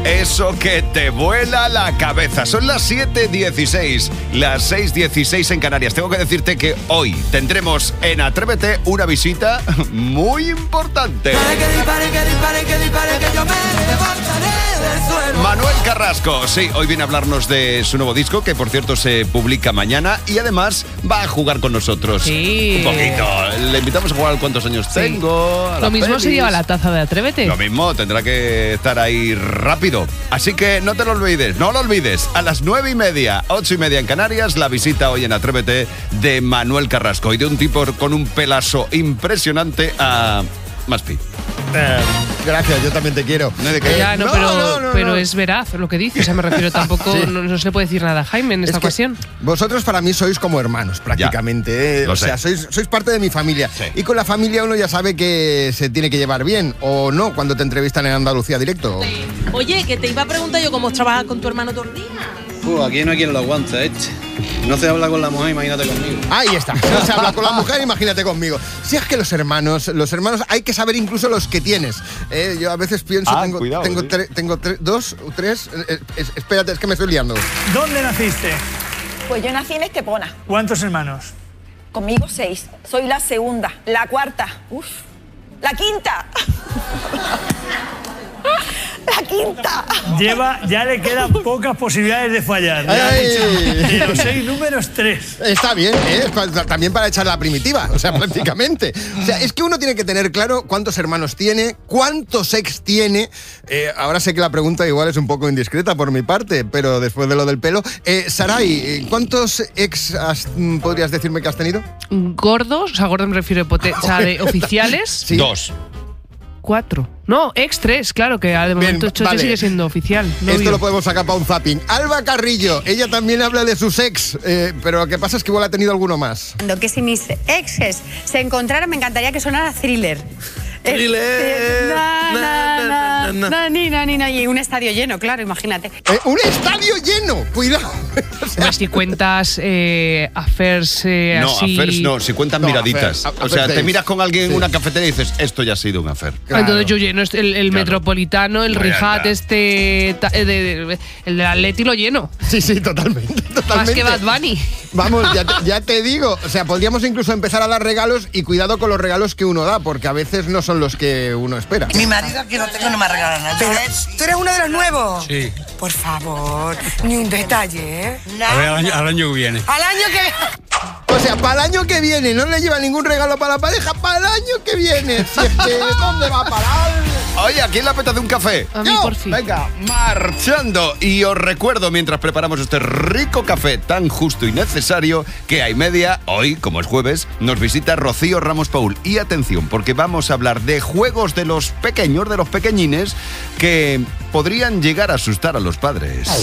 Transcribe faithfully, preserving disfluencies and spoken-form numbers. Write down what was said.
Eso que te vuela la cabeza. Son las siete dieciséis, las seis dieciséis en Canarias. Tengo que decirte que hoy tendremos en Atrévete una visita muy importante. Manuel Carrasco, sí, hoy viene a hablarnos de su nuevo disco, que por cierto se publica mañana, y además va a jugar con nosotros. Sí. Un poquito. Le invitamos a jugar al cuántos años sí. tengo. A Lo mismo pelis. se lleva la taza de Atrévete. Lo mismo, tendrá que estar ahí rápido. Así que no te lo olvides, no lo olvides. A las nueve y media, ocho y media en Canarias, la visita hoy en Atrévete de Manuel Carrasco y de un tipo con un pelazo impresionante a Maspi. Eh, gracias, yo también te quiero. No, ¿de qué? Ya, no, no, pero, no, no, pero no. es veraz lo que dice. O sea, me refiero tampoco, sí. no, no se le puede decir nada a Jaime en esta Es que ocasión. Vosotros para mí sois como hermanos, prácticamente. ¿eh? Lo O sea, sé. sois, sois parte de mi familia. Sí. Y con la familia uno ya sabe que se tiene que llevar bien, o no, cuando te entrevistan en Andalucía Directo. Oye, que te iba a preguntar yo cómo trabajas con tu hermano todo el día. Uh, aquí no hay quien lo aguante, ¿eh? No se habla con la mujer, imagínate conmigo. Ahí está, no se habla con la mujer, imagínate conmigo. Si es que los hermanos, los hermanos hay que saber incluso los que tienes. Eh, yo a veces pienso, Ah, tengo, cuidado, tengo, sí. tre- tengo tre- dos o tres. eh, eh, espérate, es que me estoy liando. ¿Dónde naciste? Pues yo nací en Estepona. ¿Cuántos hermanos? Conmigo seis. Soy la segunda, la cuarta. Uf, la quinta. La quinta. Lleva, ya le quedan pocas posibilidades de fallar. Ya Ay. has dicho, de los seis números, tres. Está bien, ¿eh? Es pa- también para echar la primitiva, o sea, prácticamente. O sea, es que uno tiene que tener claro cuántos hermanos tiene, cuántos ex tiene. Eh, ahora sé que la pregunta igual es un poco indiscreta por mi parte, pero después de lo del pelo. Eh, Saray, ¿cuántos ex has- mm, podrías decirme que has tenido? Gordos, o sea, gordos me refiero a poten- o sea, de oficiales, Sí. Dos. cuatro. No, ex tres, claro, que de momento Choche vale. sigue siendo oficial. novio. Esto lo podemos sacar para un zapping. Alba Carrillo, ella también habla de sus ex, eh, pero lo que pasa es que igual ha tenido alguno más. Que si mis exes se encontraran, me encantaría que sonara Thriller. Thriller. Eh, na, Na, na, na, na, na, na. na, ni, na, ni, na, y un estadio lleno, claro, imagínate. Eh, ¡Un estadio lleno! ¡Cuidado! O sea, Hombre, si cuentas eh, affairs eh, No, así... affairs no, si cuentan No, miraditas. affair, o sea, affair te miras con alguien sí. en una cafetería y dices, esto ya ha sido un affair. Ah, Entonces yo lleno este- el, el Claro. Metropolitano, el Bueno, Rijat, ya. este... ta- eh, de- de- el del Atleti lo lleno. Sí, sí, totalmente, totalmente. Más que Bad Bunny. Vamos, ya te, ya te digo, o sea, podríamos incluso empezar a dar regalos y cuidado con los regalos que uno da, porque a veces no son los que uno espera. Mi marido que no tengo no me ha regalado nada. Pero, ¿tú eres uno de los nuevos? Sí. Por favor, ni un detalle, ¿eh? A ver, al año, al año que viene. Al año que... O sea, para el año que viene, no le lleva ningún regalo para la pareja, para el año que viene. Si es que, ¿dónde va a parar? Oye, ¿a quién le apetece un café? A mí, Yo, por fin. Venga, marchando. Y os recuerdo, mientras preparamos este rico café tan justo y necesario, que a y media, hoy, como es jueves, nos visita Rocío Ramos Paul. Y atención, porque vamos a hablar de juegos de los pequeños, de los pequeñines, que podrían llegar a asustar a los padres.